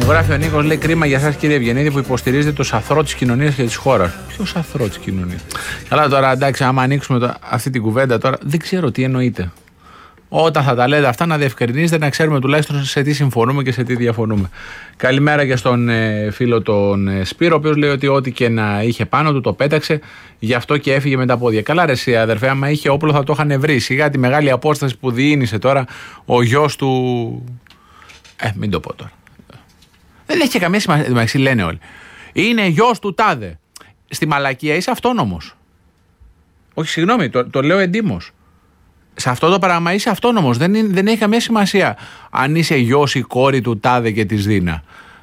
Γράφει ο Νίκος, λέει κρίμα για εσάς κύριε Ευγενίδη που υποστηρίζετε το σαθρό της κοινωνίας και της χώρας. Ποιο σαθρό της κοινωνίας? Αλλά τώρα εντάξει, άμα ανοίξουμε αυτή την κουβέντα τώρα, δεν ξέρω τι εννοείται. Όταν θα τα λέτε αυτά, να διευκρινίζετε, να ξέρουμε τουλάχιστον σε τι συμφωνούμε και σε τι διαφωνούμε. Καλημέρα και στον φίλο τον Σπύρο, ο οποίος λέει ότι ό,τι και να είχε πάνω του το πέταξε, γι' αυτό και έφυγε με τα πόδια. Καλά, ρε εσύ, αδερφέ, άμα είχε όπλο θα το είχαν βρει. Σιγά τη μεγάλη απόσταση που διήνυσε τώρα ο γιος του. Μην το πω τώρα. Δεν έχει καμία σημασία, λένε όλοι. Είναι γιος του τάδε. Στη μαλακία είσαι αυτόνομος. Όχι, συγγνώμη, το λέω εντύμως. Σε αυτό το πράγμα είσαι αυτόνομος. Δεν έχει καμία σημασία αν είσαι γιος ή κόρη του τάδε και της Δίνα.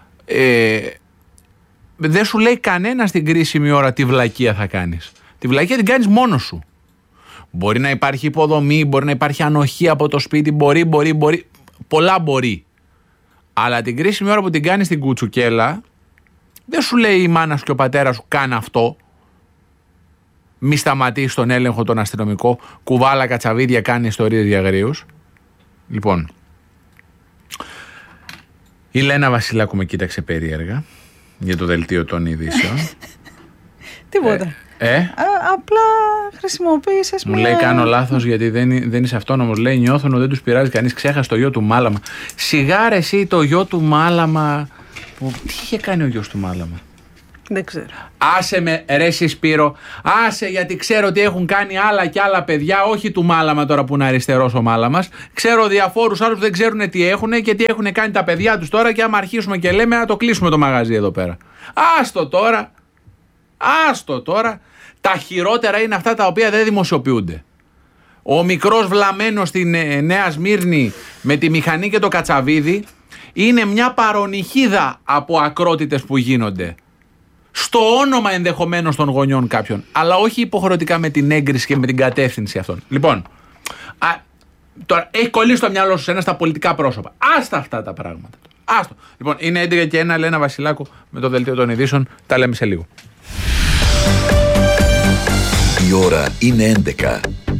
Δεν σου λέει κανένα στην κρίσιμη ώρα τι βλακεία θα κάνεις. Τη βλακεία την κάνεις μόνος σου. Μπορεί να υπάρχει υποδομή, μπορεί να υπάρχει ανοχή από το σπίτι, μπορεί. Πολλά μπορεί. Αλλά την κρίσιμη ώρα που την κάνεις στην κουτσουκέλα, δεν σου λέει η μάνα σου και ο πατέρας σου κάνε αυτό. Μη σταματήσει τον έλεγχο τον αστυνομικό, κουβάλα κατσαβίδια, κάνει ιστορίες για αγρίους. Λοιπόν, η Λένα Βασιλάκου με κοίταξε περίεργα για το δελτίο των ειδήσεων. Τίποτα. Απλά χρησιμοποίησες μου λέει κάνω λάθος γιατί δεν είσαι αυτόνομος. Λέει νιώθουν ότι δεν τους πειράζει κανείς. Ξέχασε το γιο του Μάλαμα. Σιγά ρε εσύ το γιο του Μάλαμα. Τι είχε κάνει ο γιος του Μάλαμα? Δεν ξέρω. Άσε με ρε εσύ Σπύρο. Άσε, γιατί ξέρω ότι έχουν κάνει άλλα και άλλα παιδιά. Όχι του Μάλαμα τώρα που είναι αριστερός ο Μάλαμας. Ξέρω διαφόρους άλλους που δεν ξέρουν τι έχουν και τι έχουν κάνει τα παιδιά τους τώρα. Και άμα αρχίσουμε και λέμε να το κλείσουμε το μαγαζί εδώ πέρα. Άστο τώρα. Τα χειρότερα είναι αυτά τα οποία δεν δημοσιοποιούνται. Ο μικρός βλαμμένος στην Νέα Σμύρνη με τη μηχανή και το κατσαβίδι είναι μια παρονυχίδα από ακρότητες που γίνονται. Στο όνομα ενδεχομένως των γονιών κάποιων, αλλά όχι υποχρεωτικά με την έγκριση και με την κατεύθυνση αυτών. Λοιπόν, τώρα έχει κολλήσει το μυαλό σου σε ένα στα πολιτικά πρόσωπα. Άστα αυτά τα πράγματα. Άστο. Λοιπόν, είναι 11 και 1, Λένα Βασιλάκου με το δελτίο των ειδήσεων. Τα λέμε σε λίγο. Η ώρα είναι 11.